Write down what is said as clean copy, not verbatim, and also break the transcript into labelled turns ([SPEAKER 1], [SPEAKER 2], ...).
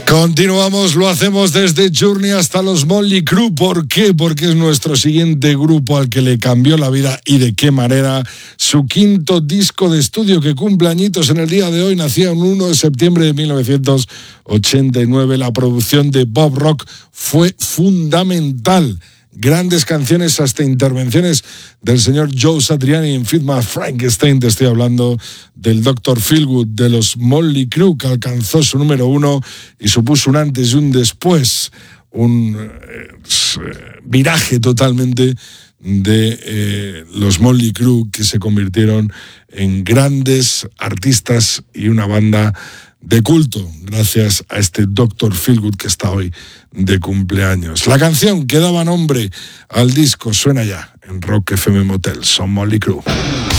[SPEAKER 1] Continuamos, lo hacemos desde Journey hasta los Motley Crue. ¿Por qué? Porque es nuestro siguiente grupo al que le cambió la vida y de qué manera. Su quinto disco de estudio, que cumple añitos en el día de hoy, nacía el 1 de septiembre de 1989. La producción de Bob Rock fue fundamental. Grandes canciones, hasta intervenciones del señor Joe Satriani en Fitma Frankenstein. Te estoy hablando del Dr. Feelgood de los Motley Crue, que alcanzó su número 1 y supuso un antes y un después, un viraje totalmente de los Motley Crue, que se convirtieron en grandes artistas y una banda de culto, gracias a este Dr. Feelgood que está hoy de cumpleaños. La canción que daba nombre al disco suena ya en Rock FM Motel. Son Motley Crue.